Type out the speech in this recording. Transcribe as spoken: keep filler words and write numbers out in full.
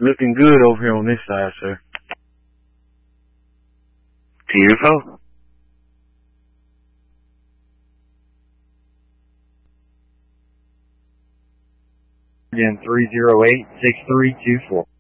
Looking good over here on this side, sir. Beautiful. Again, three zero eight, six three two four.